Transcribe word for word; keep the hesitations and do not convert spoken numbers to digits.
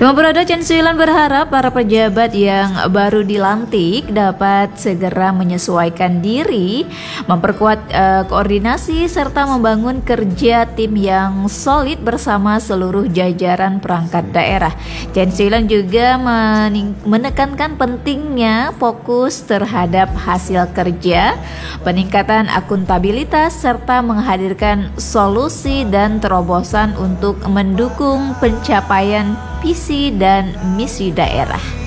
Pemuda Chen Soo-ilon berharap para pejabat yang baru dilantik dapat segera menyesuaikan diri, memperkuat uh, koordinasi serta membangun kerja tim yang solid bersama seluruh jajaran perangkat daerah. Chen Soo-ilon juga menekankan pentingnya fokus terhadap hasil kerja, peningkatan akuntabilitas serta menghadirkan solusi dan terobosan untuk mendukung pencapaian visi dan misi daerah.